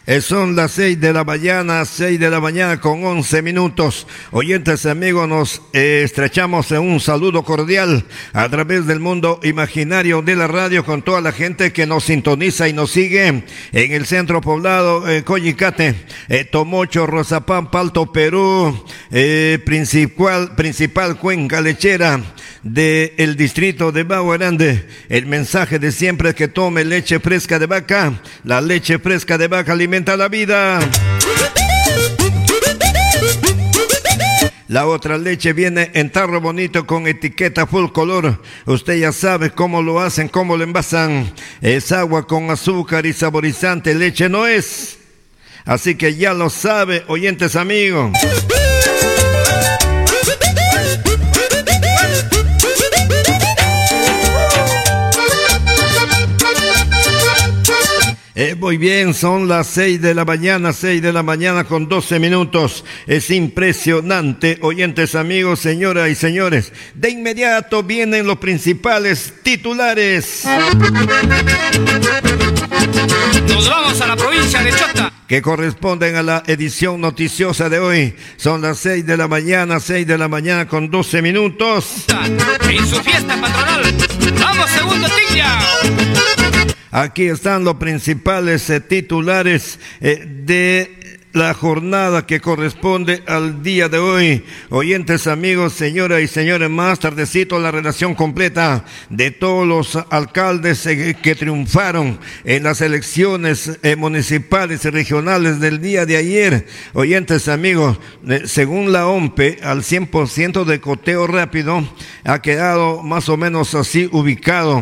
Son las 6 de la mañana, 6 de la mañana con 11 minutos. Oyentes amigos, nos estrechamos en un saludo cordial a través del mundo imaginario de la radio con toda la gente que nos sintoniza y nos sigue en el centro poblado, Coyicate, Tomocho, Rozapán, Palto, Perú, principal cuenca lechera del distrito de Baguarande. El mensaje de siempre es que tome leche fresca de vaca. La leche fresca de vaca alimenta la vida. La otra leche viene en tarro bonito con etiqueta full color. Usted ya sabe cómo lo hacen, cómo lo envasan. Es agua con azúcar y saborizante, leche no es. Así que ya lo sabe, oyentes amigos. Muy bien, son las 6 de la mañana, 6 de la mañana con 12 minutos. Es impresionante, oyentes amigos, señoras y señores. De inmediato vienen los principales titulares. Nos vamos a la provincia de Chota, que corresponden a la edición noticiosa de hoy. Son las 6 de la mañana, 6 de la mañana con 12 minutos. En su fiesta patronal. ¡Vamos, segundo tilla! Aquí están los principales titulares de la jornada que corresponde al día de hoy. Oyentes amigos, señoras y señores, más tardecito la relación completa de todos los alcaldes que triunfaron en las elecciones municipales y regionales del día de ayer. Oyentes amigos, según la OMPE, al 100% de coteo rápido ha quedado más o menos así ubicado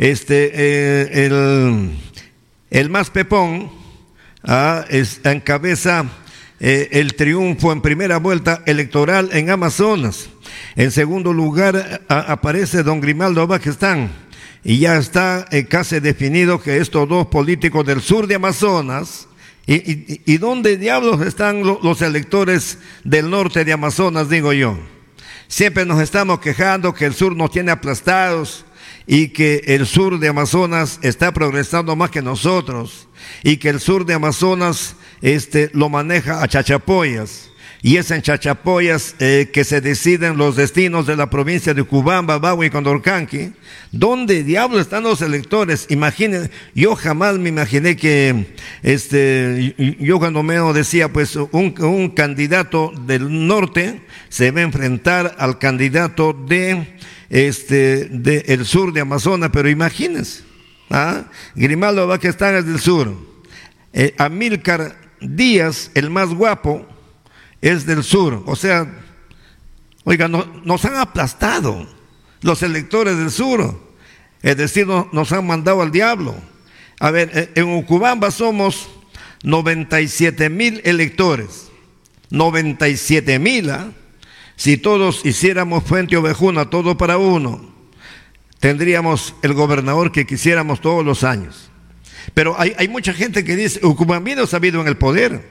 el más pepón. Encabeza el triunfo en primera vuelta electoral en Amazonas. En segundo lugar aparece don Grimaldo Bajestán. Y ya está casi definido que estos dos políticos del sur de Amazonas. ¿Y dónde diablos están los electores del norte de Amazonas, digo yo? Siempre nos estamos quejando que el sur nos tiene aplastados y que el sur de Amazonas está progresando más que nosotros y que el sur de Amazonas lo maneja a chachapoyas, y es en chachapoyas que se deciden los destinos de la provincia de Cubamba, Bagua y Condorcanqui. ¿Dónde diablos están los electores? Imaginen, yo jamás me imaginé que yo cuando me decía pues un candidato del norte se va a enfrentar al candidato de el sur de Amazonas, pero imagínense, Grimaldo Bajestán es del sur, Amílcar Díaz, el más guapo, es del sur. O sea, oiga, nos han aplastado los electores del sur, es decir, nos han mandado al diablo. A ver, en Ucubamba somos 97,000 electores, 97,000, Si todos hiciéramos Fuente Ovejuna, todo para uno, tendríamos el gobernador que quisiéramos todos los años. Pero hay mucha gente que dice, Ucubambinos ha habido en el poder.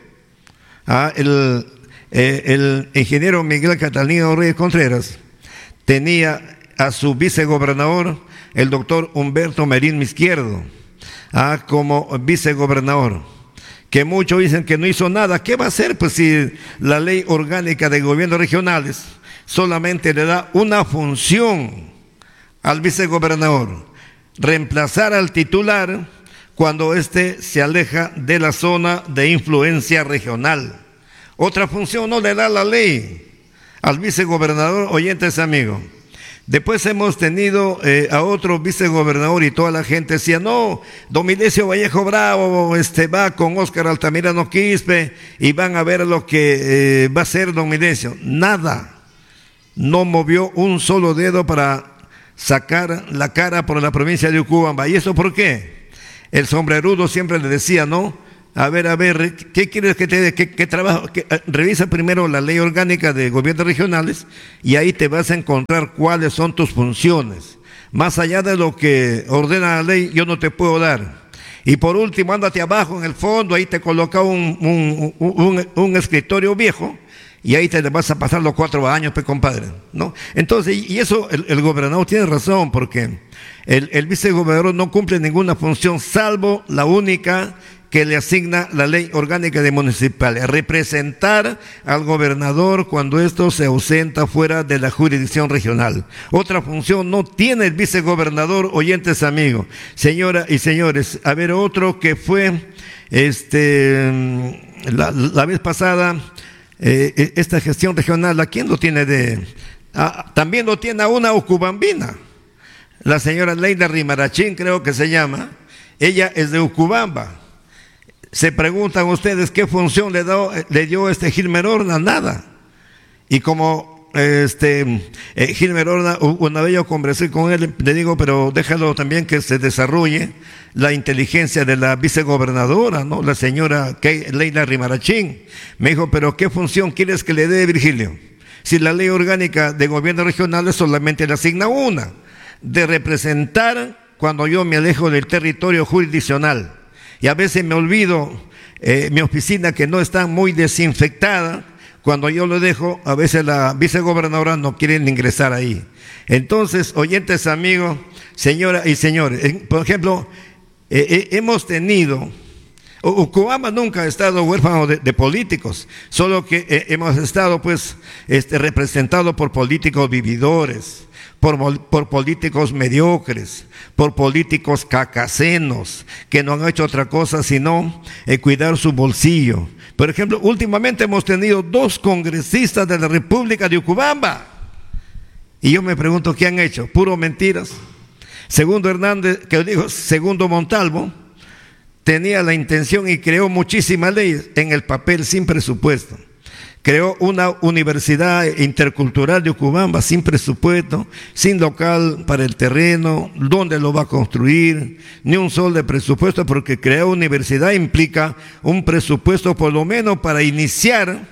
El ingeniero Miguel Catalino Reyes Contreras tenía a su vicegobernador, el doctor Humberto Merín Izquierdo, como vicegobernador. Que muchos dicen que no hizo nada. ¿Qué va a hacer? Pues si la ley orgánica de gobiernos regionales solamente le da una función al vicegobernador: reemplazar al titular cuando éste se aleja de la zona de influencia regional. Otra función no le da la ley al vicegobernador, oyentes amigos. Después hemos tenido a otro vicegobernador y toda la gente decía, no, don Milesio Vallejo Bravo va con Óscar Altamirano Quispe y van a ver lo que va a hacer don Milesio. Nada, no movió un solo dedo para sacar la cara por la provincia de Ucubamba. ¿Y eso por qué? El sombrerudo siempre le decía, no, a ver, ¿qué quieres que te dé? ¿Qué trabajo? Revisa primero la ley orgánica de gobiernos regionales y ahí te vas a encontrar cuáles son tus funciones. Más allá de lo que ordena la ley, yo no te puedo dar. Y por último, ándate abajo en el fondo, ahí te coloca un escritorio viejo y ahí te vas a pasar los 4 años, pues, compadre, ¿no? Entonces, y eso el gobernador tiene razón, porque el vicegobernador no cumple ninguna función, salvo la única que le asigna la ley orgánica de municipales: representar al gobernador cuando ésto se ausenta fuera de la jurisdicción regional. Otra función no tiene el vicegobernador, oyentes amigos. Señoras y señores, a ver, otro que fue la vez pasada, esta gestión regional, ¿a quién lo tiene también lo tiene a una Ucubambina, la señora Leila Rimarachín, creo que se llama. Ella es de Ucubamba. Se preguntan ustedes qué función le dio Gilmer Horna. Nada. Y como Gilmer Horna, una vez yo conversé con él, le digo, pero déjalo también que se desarrolle la inteligencia de la vicegobernadora, ¿no? La señora Leila Rimarachín. Me dijo, pero ¿qué función quieres que le dé, Virgilio? Si la ley orgánica de gobierno regional solamente le asigna una, de representar cuando yo me alejo del territorio jurisdiccional. Y a veces me olvido mi oficina, que no está muy desinfectada. Cuando yo lo dejo, a veces la vicegobernadora no quiere ingresar ahí. Entonces, oyentes amigos, señoras y señores, por ejemplo, hemos tenido, Ucubamba nunca ha estado huérfano de políticos, solo que hemos estado pues representados por políticos vividores, por políticos mediocres, por políticos cacasenos, que no han hecho otra cosa sino cuidar su bolsillo. Por ejemplo, últimamente hemos tenido 2 congresistas de la República de Ucubamba, y yo me pregunto, ¿qué han hecho? Puro mentiras. Segundo Montalvo tenía la intención y creó muchísimas leyes en el papel, sin presupuesto. Creó una universidad intercultural de Ucubamba sin presupuesto, sin local para el terreno, dónde lo va a construir, ni un sol de presupuesto, porque crear universidad implica un presupuesto por lo menos para iniciar,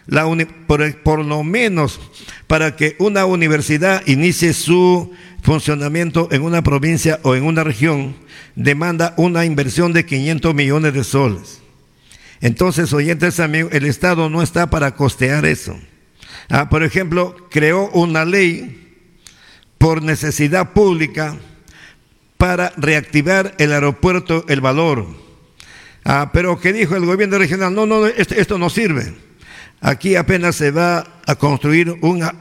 por lo menos para que una universidad inicie su funcionamiento en una provincia o en una región, demanda una inversión de 500 millones de soles. Entonces, oyentes amigos, el Estado no está para costear eso. Por ejemplo, creó una ley por necesidad pública para reactivar el aeropuerto El Valor. Pero ¿qué dijo el gobierno regional? No, esto no sirve. Aquí apenas se va a construir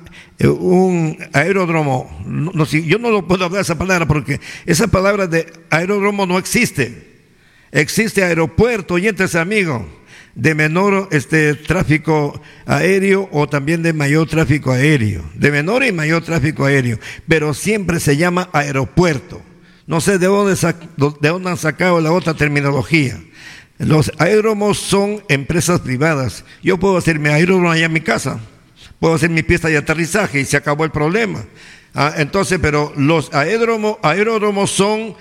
un aeródromo. Yo no lo puedo hablar esa palabra, porque esa palabra de aeródromo no existe. Existe aeropuerto, oyentes amigos, de menor tráfico aéreo o también de mayor tráfico aéreo, de menor y mayor tráfico aéreo, pero siempre se llama aeropuerto. No sé de dónde han sacado la otra terminología. Los aeródromos son empresas privadas. Yo puedo hacer mi aeródromo allá en mi casa, puedo hacer mi pista de aterrizaje y se acabó el problema. Entonces, pero los aeródromos son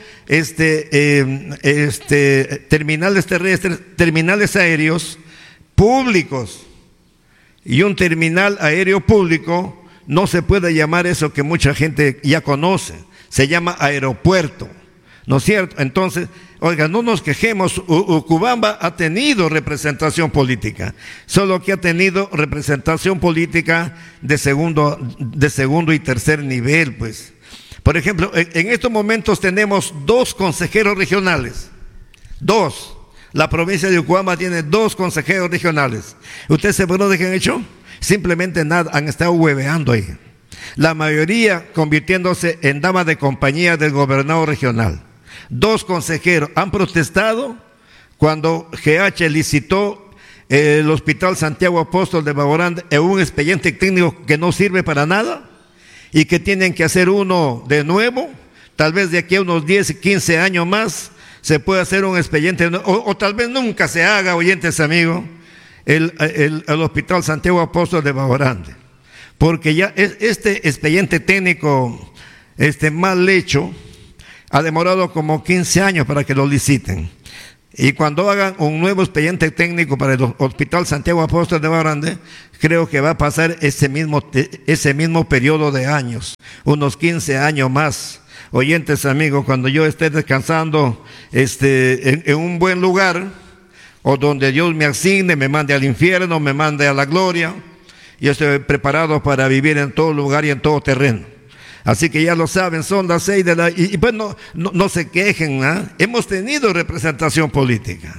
terminales terrestres, terminales aéreos públicos. Y un terminal aéreo público no se puede llamar eso que mucha gente ya conoce, se llama aeropuerto, ¿no es cierto? Entonces, oiga, no nos quejemos. Ucubamba ha tenido representación política, solo que ha tenido representación política de segundo y tercer nivel, pues. Por ejemplo, en estos momentos tenemos 2 consejeros regionales. 2. La provincia de Ucubamba tiene 2 consejeros regionales. ¿Ustedes se acuerdan de qué han hecho? Simplemente nada, han estado hueveando ahí. La mayoría convirtiéndose en damas de compañía del gobernador regional. 2 consejeros han protestado cuando GH licitó el Hospital Santiago Apóstol de Baborán en un expediente técnico que no sirve para nada y que tienen que hacer uno de nuevo. Tal vez de aquí a unos 10, 15 años más se puede hacer un expediente o tal vez nunca se haga, oyentes amigos, el Hospital Santiago Apóstol de Baborán, porque ya este expediente técnico mal hecho ha demorado como 15 años para que lo liciten. Y cuando hagan un nuevo expediente técnico para el Hospital Santiago Apóstol de Baborán, creo que va a pasar ese mismo periodo de años, unos 15 años más. Oyentes amigos, cuando yo esté descansando en un buen lugar, o donde Dios me asigne, me mande al infierno, me mande a la gloria, yo estoy preparado para vivir en todo lugar y en todo terreno. Así que ya lo saben, son las 6 y pues no se quejen, ¿eh? Hemos tenido representación política.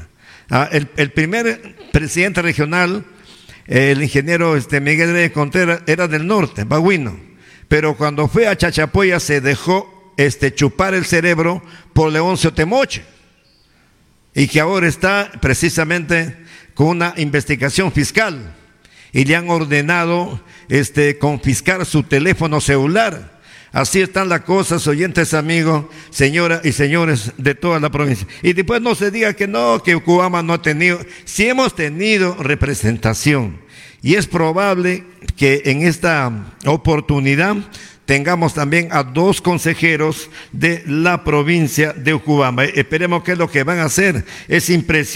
El primer presidente regional, el ingeniero Miguel Reyes Contreras, era del norte, baguino, pero cuando fue a Chachapoya se dejó chupar el cerebro por Leoncio Temoche, y que ahora está precisamente con una investigación fiscal y le han ordenado confiscar su teléfono celular. Así están las cosas, oyentes amigos, señoras y señores de toda la provincia. Y después no se diga que no, que Cubama no ha tenido. Sí hemos tenido representación, y es probable que en esta oportunidad tengamos también a 2 consejeros de la provincia de Cubamba. Esperemos que es lo que van a hacer. Es impresionante.